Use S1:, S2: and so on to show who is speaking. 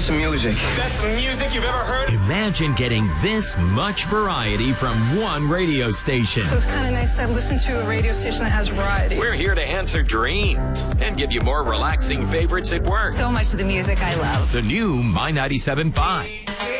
S1: That's the music.
S2: That's the music you've ever heard?
S3: Imagine getting this much variety from one radio station.
S4: So it's kind of nice to listen to a radio station that has variety.
S3: We're here to answer dreams and give you more relaxing favorites at work.
S5: So much of the music I love.
S3: The new My 97.5.